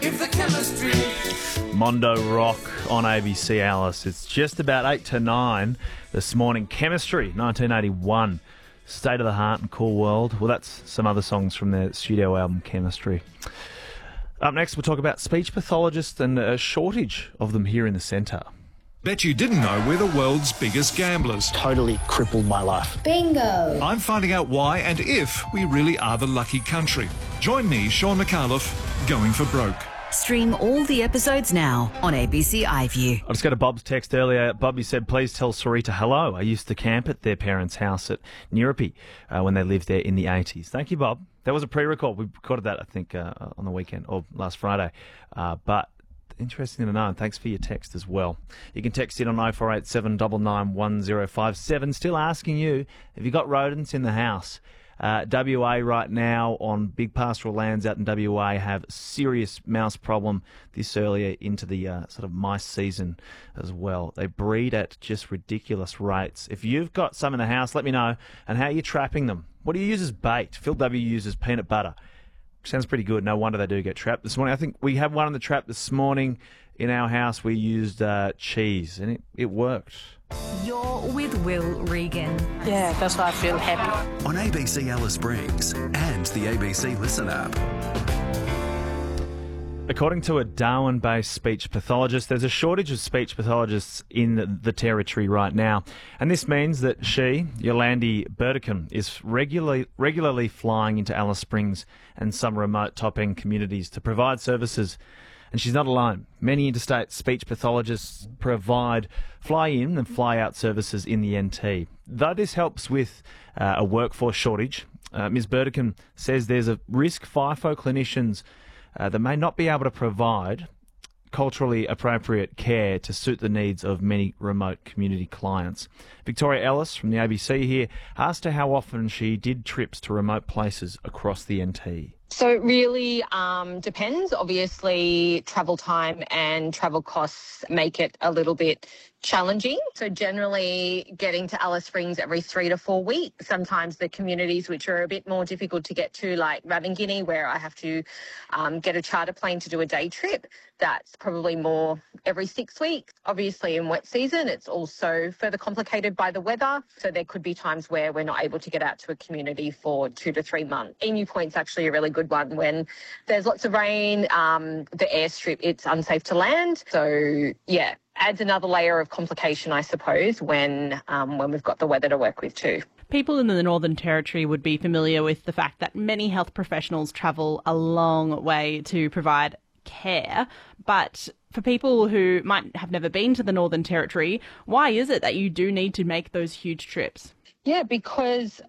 if the chemistry. Mondo Rock on ABC Alice. It's just about 8 to 9 this morning. Chemistry, 1981. State of the Heart and Cool World. Well, that's some other songs from their studio album, Chemistry. Up next, we'll talk about speech pathologists and a shortage of them here in the centre. Bet you didn't know we're the world's biggest gamblers. Totally crippled my life. Bingo! I'm finding out why and if we really are the lucky country. Join me, Sean McAuliffe, going for broke. Stream all the episodes now on ABC iView. I just got a Bob's text earlier. Bobby said, please tell Sarita hello. I used to camp at their parents' house at Nirrupi when they lived there in the 80s. Thank you, Bob. That was a pre-record. We recorded that, I think, on the weekend or last Friday. But interesting to know, and thanks for your text as well. You can text in on 0487 99 1057. Still asking you, have you got rodents in the house? WA right now on big pastoral lands out in WA have serious mouse problem this earlier into the sort of mice season as well. They breed at just ridiculous rates. If you've got some in the house, let me know. And how are you trapping them? What do you use as bait? Phil W uses peanut butter. Sounds pretty good. No wonder they do get trapped. This morning, I think we had one in the trap this morning in our house. We used cheese and it worked. You're with Will Regan. Yeah, that's why I feel happy. On ABC Alice Springs and the ABC Listen app. According to a Darwin-based speech pathologist, there's a shortage of speech pathologists in the territory right now. And this means that she, Yolandi Burdekin, is regularly flying into Alice Springs and some remote top-end communities to provide services. And she's not alone. Many interstate speech pathologists provide fly-in and fly-out services in the NT. Though this helps with a workforce shortage, Ms. Burdekin says there's a risk FIFO clinicians that may not be able to provide culturally appropriate care to suit the needs of many remote community clients. Victoria Ellis from the ABC here asked her how often she did trips to remote places across the NT. So it really depends. Obviously, travel time and travel costs make it a little bit challenging. So generally getting to Alice Springs every 3 to 4 weeks. Sometimes the communities which are a bit more difficult to get to, like Ravengini, where I have to get a charter plane to do a day trip, that's probably more every 6 weeks. Obviously in wet season, it's also further complicated by the weather. So there could be times where we're not able to get out to a community for 2 to 3 months. Emu Point's actually a really good one. When there's lots of rain, the airstrip, it's unsafe to land. So yeah, adds another layer of complication, I suppose, when we've got the weather to work with too. People in the Northern Territory would be familiar with the fact that many health professionals travel a long way to provide care. But for people who might have never been to the Northern Territory, why is it that you do need to make those huge trips? Yeah, because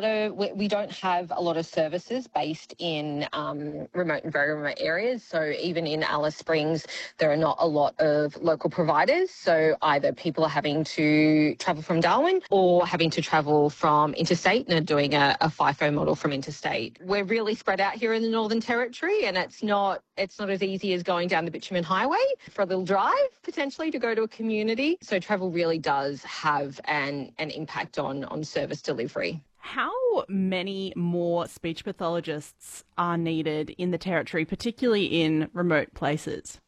we don't have a lot of services based in remote and very remote areas. So even in Alice Springs, there are not a lot of local providers. So either people are having to travel from Darwin or having to travel from interstate and are doing a FIFO model from interstate. We're really spread out here in the Northern Territory, and it's not as easy as going down the Bitumen Highway for a little drive, potentially, to go to a community. So travel really does have an impact on service delivery. How many more speech pathologists are needed in the Territory, particularly in remote places?